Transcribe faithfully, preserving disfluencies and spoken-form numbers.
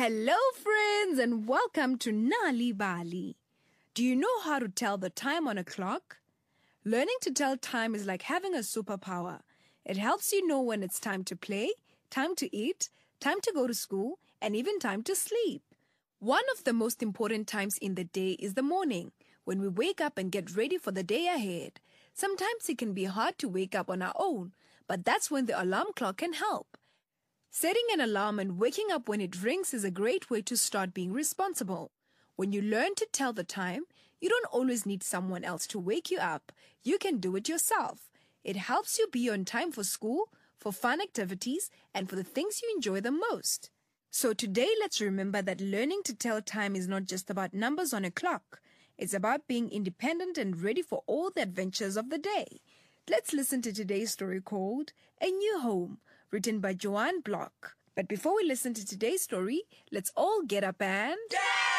Hello, friends, and welcome to Nali Bali. Do you know how to tell the time on a clock? Learning to tell time is like having a superpower. It helps you know when it's time to play, time to eat, time to go to school, and even time to sleep. One of the most important times in the day is the morning, when we wake up and get ready for the day ahead. Sometimes it can be hard to wake up on our own, but that's when the alarm clock can help. Setting an alarm and waking up when it rings is a great way to start being responsible. When you learn to tell the time, you don't always need someone else to wake you up. You can do it yourself. It helps you be on time for school, for fun activities, and for the things you enjoy the most. So today, let's remember that learning to tell time is not just about numbers on a clock. It's about being independent and ready for all the adventures of the day. Let's listen to today's story called A New Home, written by Joanne Block. But before we listen to today's story, let's all get up and...